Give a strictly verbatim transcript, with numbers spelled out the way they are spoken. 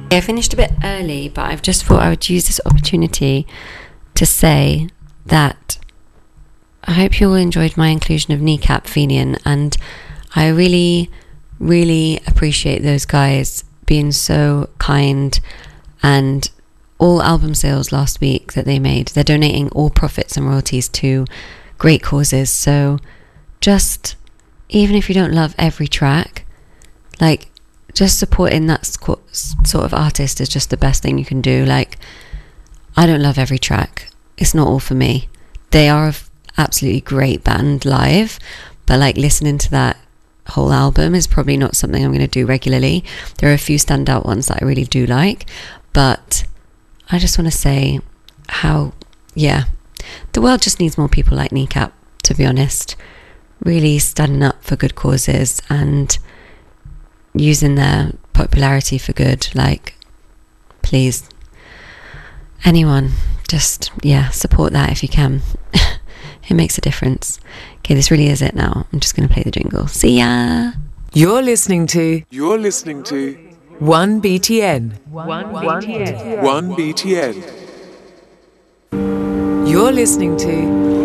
I finished a bit early, but I've just thought I would use this opportunity to say that I hope you all enjoyed my inclusion of Kneecap Fenian, and I really, really appreciate those guys being so kind, and all album sales last week that they made, they're donating all profits and royalties to great causes. So just, even if you don't love every track, like, just supporting that sort of artist is just the best thing you can do. Like, I don't love every track. It's not all for me. They are an absolutely great band live, but like listening to that whole album is probably not something I'm going to do regularly. There are a few standout ones that I really do like, but I just want to say how, yeah, the world just needs more people like Kneecap, to be honest, really standing up for good causes and using their popularity for good. Like, please, anyone, just, yeah, support that if you can. It makes a difference. Okay, this really is it now. I'm just going to play the jingle. See ya! You're listening to... You're listening to... one B T N. one B T N. one B T N. You're listening to...